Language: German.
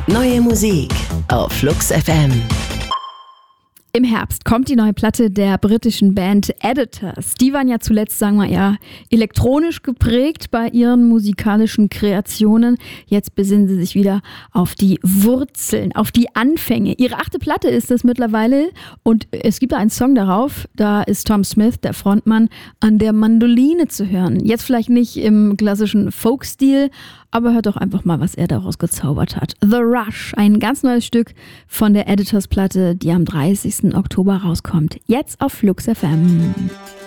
Neue Musik auf Flux FM. Im Herbst kommt die neue Platte der britischen Band Editors. Die waren ja zuletzt, sagen wir eher elektronisch geprägt bei ihren musikalischen Kreationen. Jetzt besinnen sie sich wieder auf die Wurzeln, auf die Anfänge. Ihre 8. Platte ist das mittlerweile und es gibt einen Song darauf, da ist Tom Smith, der Frontmann, an der Mandoline zu hören. Jetzt vielleicht nicht im klassischen Folk-Stil, aber hört doch einfach mal, was er daraus gezaubert hat. The Rush, ein ganz neues Stück von der Editors-Platte, die am 30. Oktober rauskommt. Jetzt auf Flux FM.